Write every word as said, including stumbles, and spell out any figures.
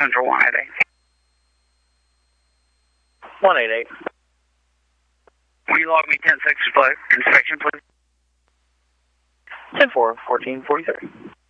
Central one eight eight. one eight eight. Will you log me ten six for inspection, please? ten four, fourteen forty-three.